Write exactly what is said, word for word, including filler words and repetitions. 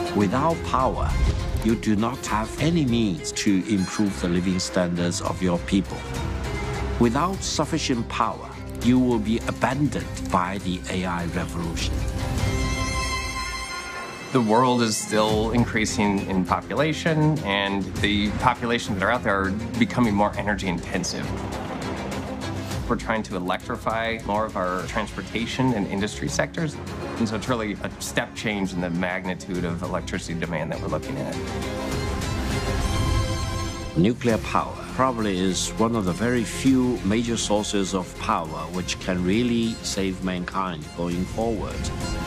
Without power, you do not have any means to improve the living standards of your people. Without sufficient power, you will be abandoned by the A I revolution. The world is still increasing in population, and the populations that are out there are becoming more energy intensive. We're trying to electrify more of our transportation and industry sectors, and so it's really a step change in the magnitude of electricity demand that we're looking at. Nuclear power probably is one of the very few major sources of power which can really save mankind going forward.